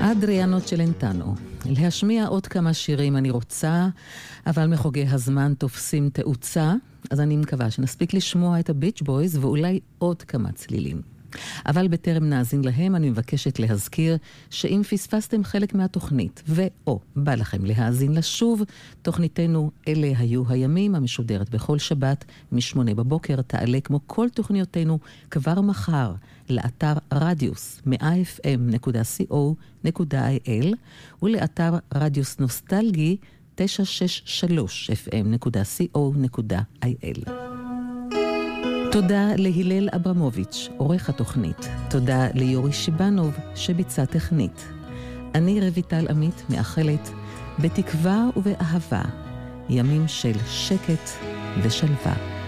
אדריאנו צ'לנטנו. להשמיע עוד כמה שירים אני רוצה, אבל מחוגי הזמן תופסים תאוצה, אז אני מקווה שנספיק לשמוע את הביץ' בויז ואולי עוד כמה צלילים. אבל בטרם נאזין להם אני מבקשת להזכיר שאם פספסתם חלק מהתוכנית ואו בא לכם להאזין לשוב, תוכניתנו אלה היו הימים המשודרת בכל שבת מ-8 בבוקר תעלה כמו כל תוכניותינו כבר מחר לאתר רדיוס 100fm.co.il ולאתר רדיוס נוסטלגי 963fm.co.il. תודה להילל אברמוביץ', עורך התוכנית. תודה ליורי שיבנוב שביצע טכנית. אני רויטל עמית מאחלת בתקווה ובאהבה ימים של שקט ושלווה.